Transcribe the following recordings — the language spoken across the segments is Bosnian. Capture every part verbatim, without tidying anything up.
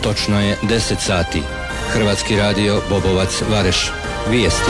Točno je deset sati. Hrvatski radio Bobovac Vareš. Vijesti.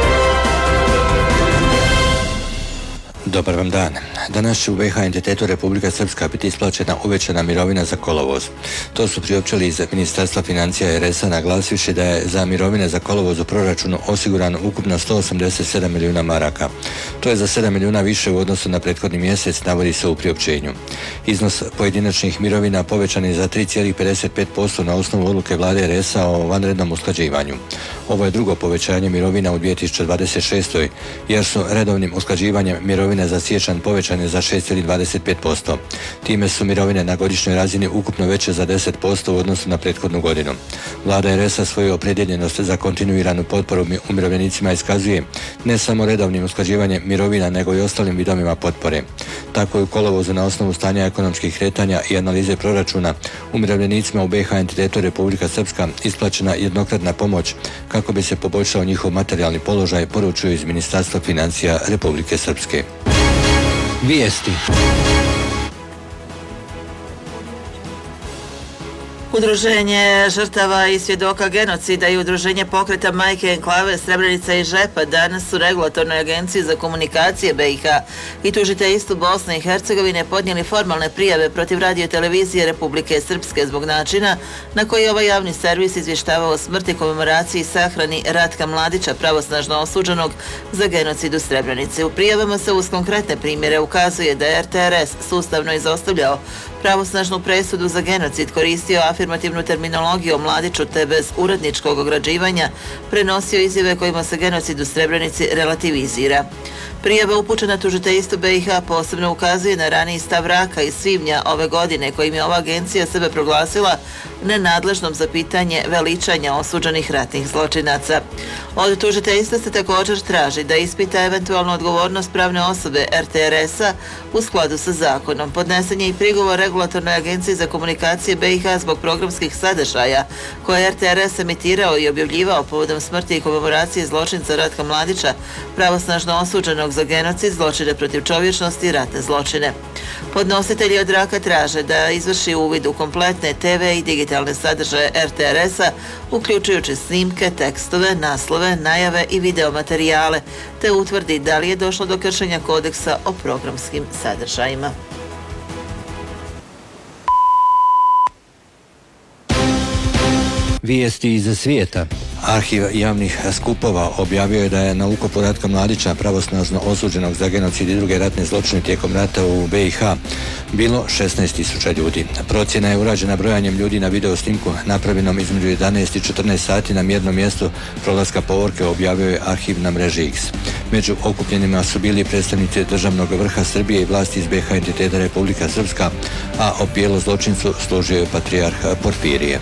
Dobar vam dan. Danas će u be ha entitetu Republika Srpska biti isplaćena uvećana mirovina za kolovoz. To su priopćili iz Ministarstva financija er es a, naglasivši da je za mirovine za kolovoz u proračunu osigurano ukupno sto osamdeset sedam milijuna maraka. To je za sedam milijuna više u odnosu na prethodni mjesec, navodi se u priopćenju. Iznos pojedinačnih mirovina povećan je za tri zarez pedeset pet posto na osnovu odluke vlade er es a o vanrednom usklađivanju. Ovo je drugo povećanje mirovina u dvije tisuće dvadeset šestoj. jer su redovnim usklađivanjem mirovine za siječanj povećane za šest zarez dvadeset pet posto. Time su mirovine na godišnjoj razini ukupno veće za deset posto u odnosu na prethodnu godinu. Vlada er es a svoju opredjeljenost za kontinuiranu potporu umirovljenicima iskazuje ne samo redovnim usklađivanjem mirovina, nego i ostalim vidovima potpore. Tako je u kolovozu na osnovu stanja ekonomskih kretanja i analize proračuna umirovljenicima u be ha entitetu Republika Srpska isplaćena jednokratna pomoć kako bi se poboljšao njihov materijalni položaj, poručuju iz Ministarstva financija Republike Srpske. Vijesti. Udruženje žrtava i svjedoka genocida i Udruženje pokreta Majke Enklave Srebrenica i Žepa danas su Regulatornoj agenciji za komunikacije be ha i tužiteljstvu Bosne i Hercegovine podnijeli formalne prijave protiv radio televizije Republike Srpske zbog načina na koji ovaj javni servis izvještavao o smrti, komemoraciji i sahrani Ratka Mladića, pravosnažno osuđenog za genocid u Srebrenici. U prijavama se uz konkretne primjere ukazuje da je er te er es sustavno izostavljao pravosnažnu presudu za genocid, koristio afirmativnu terminologiju o Mladiću te bez uredničkog ograđivanja prenosio izjave kojima se genocid u Srebrenici relativizira. Prijava upućena tužiteljstvu be ha posebno ukazuje na raniji stav Raka iz svibnja ove godine, kojim je ova agencija sebe proglasila nenadležnom za pitanje veličanja osuđenih ratnih zločinaca. Od tužiteljstva se također traži da ispita eventualnu odgovornost pravne osobe er te er es a u skladu sa zakonom. Podnesen je i prigovor Regulatornoj agenciji za komunikacije be ha zbog programskih sadržaja koje je er te er es emitirao i objavljivao povodom smrti i komemoracije zločinca Ratka Mladića, pravosnažno osuđenog za genocid, zločine protiv čovječnosti i ratne zločine. Podnositelji od Raka traže da izvrši uvid u kompletne te ve i digitalne sadržaje er te er es a, uključujući snimke, tekstove, naslove, najave i videomaterijale, te utvrdi da li je došlo do kršenja kodeksa o programskim sadržajima. Vijesti iz svijeta. Arhiv javnih skupova objavio je da je na ukopu Ratka Mladića, pravosnažno osuđenog za genocid i druge ratne zločine tijekom rata u be ha, bilo šesnaest tisuća ljudi. Procjena je urađena brojanjem ljudi na video snimku napravljenom između jedanaest i četrnaest sati na mjernom mjestu prolaska povorke, objavio je arhiv na mreži X. Među okupljenima su bili predstavnici državnog vrha Srbije i vlasti iz be ha entiteta Republika Srpska, a opijelo zločincu služio je patrijarh Porfirije.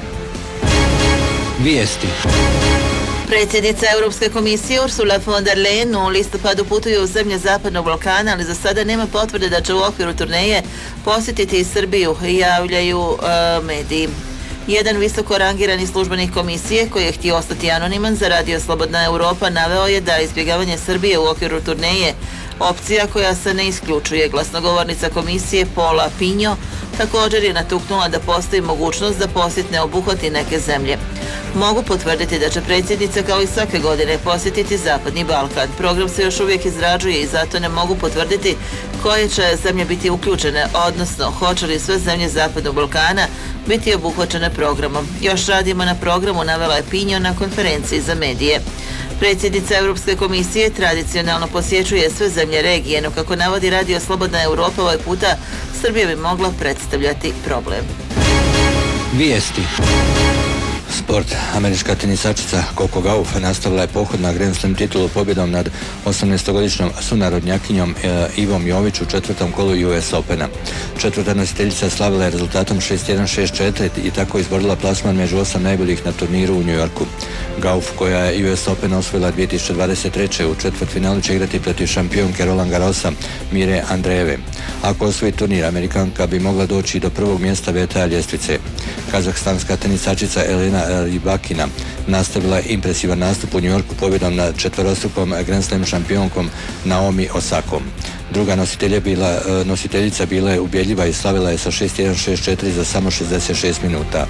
Vijesti. Predsjednica Europske komisije Ursula von der Leyen u listopadu putuje u zemlje Zapadnog Balkana, ali za sada nema potvrde da će u okviru turneje posjetiti i Srbiju, javljaju uh, mediji. Jedan visoko rangirani službenik komisije, koji je htio ostati anoniman za radio Slobodna Europa, naveo je da izbjegavanje Srbije u okviru turneje opcija koja se ne isključuje. Glasnogovornica komisije Paula Pinho također je natuknula da postoji mogućnost da posjet ne obuhvati neke zemlje. Mogu potvrditi da će predsjednica kao i svake godine posjetiti Zapadni Balkan. Program se još uvijek izrađuje i zato ne mogu potvrditi koje će zemlje biti uključene, odnosno hoće li sve zemlje Zapadnog Balkana biti obuhvaćene programom. Još radimo na programu, navela je Pinho na konferenciji za medije. Predsjednica Europske komisije tradicionalno posjećuje sve zemlje regije, no kako navodi radio Slobodna Europa, ovaj puta Srbija bi mogla predstavljati problem. Vijesti. Sport. Američka tenisačica Coco Gauff nastavila je pohod na Grand Slam titulu pobjedom nad osamnaestogodišnjom sunarodnjakinjom e, Ivom Jović u četvrtom kolu ju es Opena. Četvrta nositeljica slavila je rezultatom šest jedan šest četiri i tako izborila plasman među osam najboljih na turniru u New Yorku. Gauff, koja je ju es Open osvojila dvije tisuće dvadeset treće u četvrtfinalu, će igrati protiv šampionke Roland Garrosa Mire Andreeve. Ako osvoji turnir, Amerikanka bi mogla doći do prvog mjesta ve te a ljestvice. Kazahstanska tenisačica Elena Rybakina nastavila je impresivan nastup u New Yorku pobjedom nad četvorostrukom Grand Slam šampionkom Naomi Osakom. Druga nositelja bila, nositeljica bila je ubjedljiva i slavila je sa šest jedan šest četiri za samo šezdeset šest minuta.